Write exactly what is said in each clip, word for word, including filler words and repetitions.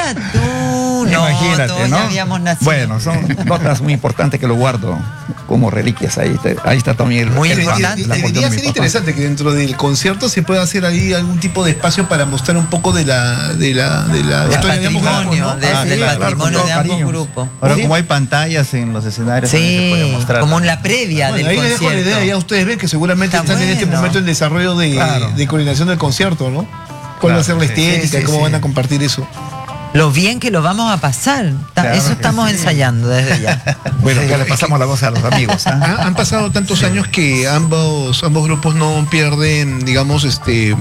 Mira tú, no, Imagínate, todos ¿no? ya habíamos nacido. Bueno, son notas muy importantes que lo guardo como reliquias ahí. Ahí está también el, Muy el- importante. la foto de Debería mi ser papá. interesante que dentro del concierto se pueda hacer ahí algún tipo de espacio para mostrar un poco de la de la de la Del historia de ambos patrimonio, grupos, ¿no? de- Ah, del claro, con patrimonio todo de ambos cariño. grupos. Ahora, Sí. como hay pantallas en los escenarios, también se Sí, puede mostrar. como en la previa Bueno, del ahí les dejo la concierto. idea, ya ustedes ven que seguramente Está están en este bueno. momento en desarrollo de, Claro. de coordinación del concierto, ¿no? ¿Cuál va a ser la Claro, sí, estética? sí, sí, ¿Cómo sí. van a compartir eso? Lo bien que lo vamos a pasar. Ta- Claro Eso que estamos sí. ensayando desde ya. Bueno, ya le pasamos la voz a los amigos. ¿ah? Han, han pasado tantos años que ambos, ambos grupos no pierden, digamos, este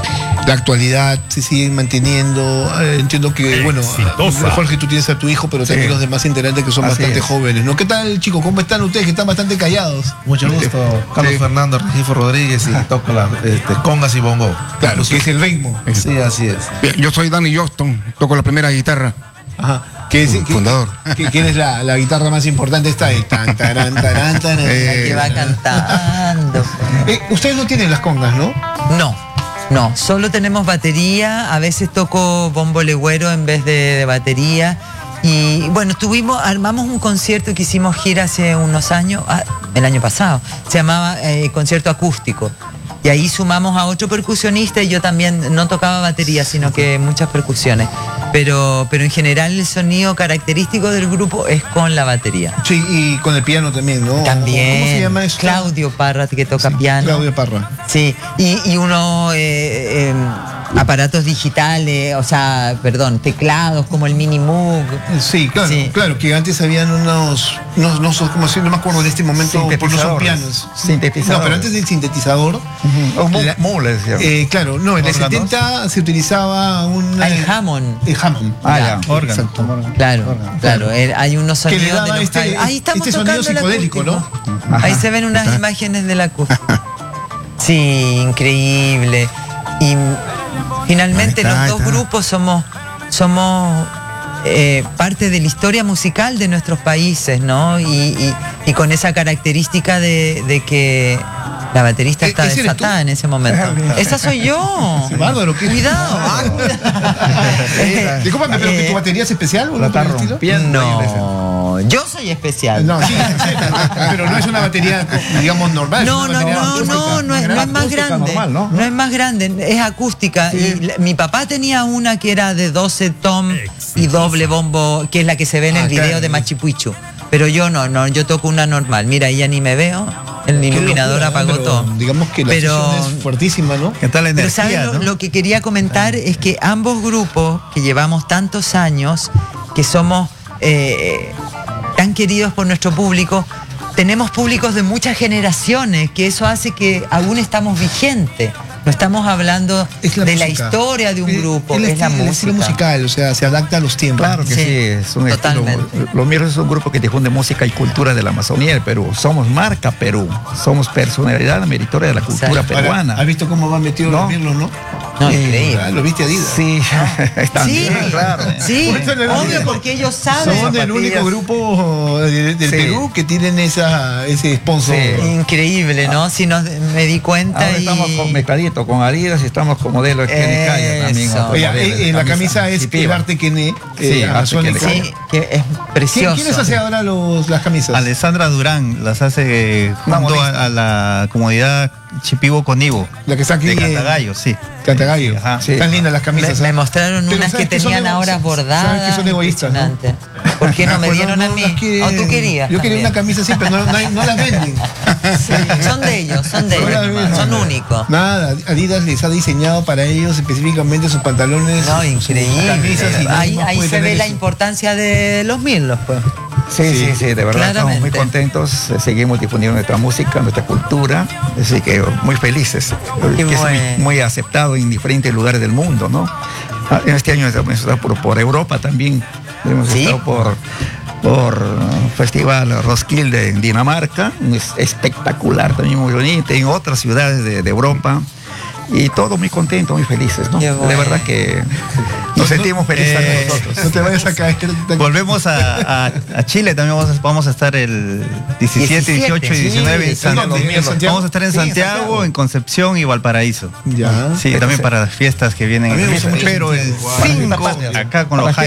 la actualidad, se siguen manteniendo. Eh, entiendo que, bueno, Exitosa. Jorge, tú tienes a tu hijo, pero también Sí. los demás integrantes que son Así bastante es. jóvenes, ¿no? ¿Qué tal, chicos? ¿Cómo están ustedes que están bastante callados? Mucho gusto, Carlos Sí. Fernando Regifo Rodríguez y toco la este, congas y bongo. Claro, que es el ritmo. Sí, así es. Bien, yo soy Danny Johnston, toco la primera guitarra. Ajá. Que es, que- Fundador. que- ¿Quién es la, la guitarra más importante? Esta de tan, tarán, tarán, tarán. La que va cantando. Eh, ustedes no tienen las congas, ¿no? No, no, solo tenemos batería, a veces toco bombo legüero en vez de, de batería. Y bueno, tuvimos, armamos un concierto que hicimos gira hace unos años, ah, el año pasado, se llamaba eh, concierto acústico. Y ahí sumamos a otro percusionista y yo también no tocaba batería, sino que muchas percusiones. Pero, pero en general el sonido característico del grupo es con la batería. Sí, y con el piano también, ¿no? También. ¿Cómo se llama eso? Claudio Parra, que toca Sí, piano. Claudio Parra. Sí, y, y unos eh, eh, aparatos digitales, o sea, perdón, teclados como el Mini Moog. Sí, claro, Sí. claro, que antes habían unos, unos, no, sé, como si- no me acuerdo en este momento, porque no son Sintetizadores. pianos. Sintetizadores. No, pero antes del sintetizador, Ujú. O mu- La- mu, le decía. eh, claro, no, en el ¿Órganos? setenta se utilizaba un... Ah, el Hammond. El Hammond. Ah, ya. Órgano. Exacto. Claro, claro, eh, hay unos Que le sonidos daba de este- nostalgia. Ahí estamos este sonido tocando el psicodélico, acústico. ¿no? Ahí Ajá. se ven unas imágenes del acústico. Sí, increíble. Y finalmente Ahí está, los ahí dos está. grupos somos, somos eh, parte de la historia musical de nuestros países, ¿no? Y, y- y con esa característica de, de que la baterista ¿E- está ese eres desatada en ese momento. Esa soy yo. Bárbaro, ¿qué? Cuidado. Discúlpame, pero que tu Eh, batería es especial, ¿o La no por está el estilo? rompiendo. No, yo soy especial. No, sí, sí, pero no es una batería, digamos, normal. No, es no, una batería no, acústica. no, no es, no es más Acústica grande. normal, ¿no? ¿no? es más grande, es acústica. Y la- mi papá tenía una que era de doce tom y doble bombo, que es la que se ve en Ah, el video claro. de Machu Picchu. Pero yo no, no, yo toco una normal. Mira, ahí ya ni me veo. El Qué iluminador locura, ¿no? apagó Pero todo. Digamos que la Pero- sesión es fuertísima, ¿no? ¿Qué tal la Pero energía, ¿saben lo, no? lo que quería comentar? Es que ambos grupos, que llevamos tantos años, que somos eh, tan queridos por nuestro público, tenemos públicos de muchas generaciones, que eso hace que aún estamos vigentes. No estamos hablando Es la de la música. historia de un El- grupo, el es la esti- el estilo música. musical, o sea, se adapta a los tiempos. Claro que Sí, sí, es un totalmente. estilo. Los Mirlos es un grupo que difunde música y cultura de la Amazonía del Perú. Somos marca Perú. Somos personalidad meritoria de la cultura Exacto. peruana. Ahora, ¿has visto cómo van metidos ¿No? los mirlos, no? No, Sí. increíble. Ah, lo viste Adidas. Sí, están Sí, bien, claro. sí, Por eso le- obvio, porque ellos saben. Son el único grupo de- del Sí. Perú que tienen esa, ese sponsor. Sí. Increíble, ¿no? Si nos, me di cuenta Ahora y... estamos con mezcladito, con Adidas y estamos con modelo de Kenny Kaya también. Eso. otro Oye, modelo de eh, eh, la camisa es Sipiva. el arte Kené, Sí, eh, arte amazónico. Kené. Sí, que es ¿Quién, precioso. ¿Quiénes hace ahora los, las camisas? Alessandra Durán las hace eh, Una junto modista. a, a la comunidad Chipibo Conibo La que está aquí de en Cantagallo, sí. Cantagallo. Ajá. Sí. Están lindas las Me, camisas. me ¿eh? mostraron Pero unas que ¿sabes qué son tenían ego- ahora sabes bordadas. que son egoístas, ¿no? Impresionante. ¿Por qué no me Pues dieron a no mí? las quieren. ¿O tú querías? Yo quería también? una camisa así, pero no, no, no las venden. Sí, son de ellos, son de No las ellos. venden. Son únicos. Nada, Adidas les ha diseñado para ellos específicamente sus pantalones. No, sus increíble. camisas y nadie Ahí, más ahí puede se tener ve la eso. importancia de los mirlos, pues. Sí, sí, sí, de verdad estamos muy Claramente. contentos, eh, seguimos difundiendo nuestra música, nuestra cultura, así que muy felices, Qué que es bueno. muy, muy aceptado en diferentes lugares del mundo, ¿no? Ah, en este año hemos estado por, por Europa también, hemos ¿Sí? estado por por uh, Festival Roskilde en Dinamarca, es espectacular, también muy bonito, en otras ciudades de, de Europa. Y todos muy contentos, muy felices, ¿no? Qué bueno. De verdad que nos sentimos felices eh, nosotros. No te vayas a caer. Volvemos a, a- a Chile, también vamos a, vamos a estar el diecisiete, dieciocho y sí, diecinueve en sí, San- ¿dónde? ¿En Santiago? Vamos a estar en Sí, en Santiago, Santiago. en Concepción y Valparaíso. Ya. Sí, también para las fiestas que vienen. A mí me gusta mucho Pero el Santiago. cinco, Para acá con los las